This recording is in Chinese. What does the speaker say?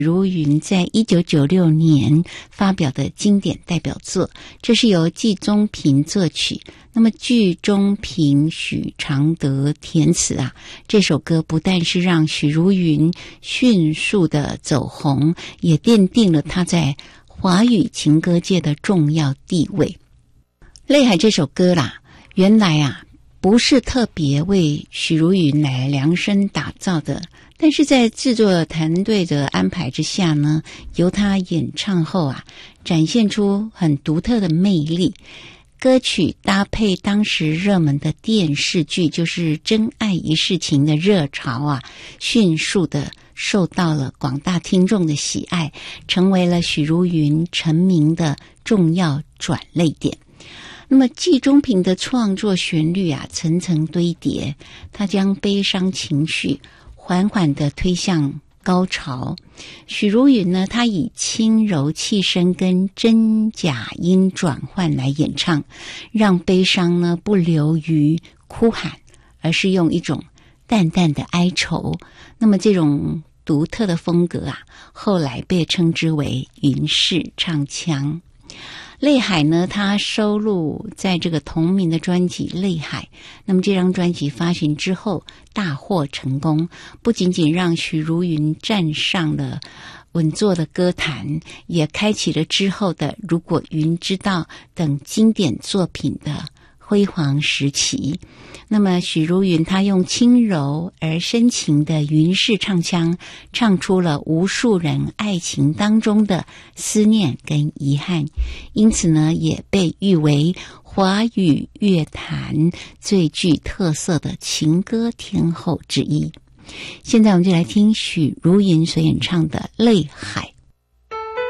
如云在1996年发表的经典代表作，这是由季中平作曲，那么季中平、许常德填词啊。这首歌不但是让许茹芸迅速的走红，也奠定了她在华语情歌界的重要地位。泪海这首歌啦，原来啊不是特别为许茹芸来量身打造的，但是在制作团队的安排之下呢，由她演唱后啊，展现出很独特的魅力。歌曲搭配当时热门的电视剧，就是《真爱一世情》的热潮啊，迅速的受到了广大听众的喜爱，成为了许茹芸成名的重要转捩点。那么季中平的创作旋律啊，层层堆叠，他将悲伤情绪缓缓地推向高潮。许茹芸呢，她以轻柔气声跟真假音转换来演唱，让悲伤呢不流于哭喊，而是用一种淡淡的哀愁。那么这种独特的风格啊，后来被称之为云式唱腔。泪海呢，它收录在这个同名的专辑《泪海》。那么这张专辑发行之后大获成功，不仅仅让许茹芸站上了稳坐的歌坛，也开启了之后的《如果云知道》等经典作品的辉煌时期。那么许茹芸她用轻柔而深情的云式唱腔，唱出了无数人爱情当中的思念跟遗憾，因此呢，也被誉为华语乐坛最具特色的情歌天后之一。现在我们就来听许茹芸所演唱的《泪海》。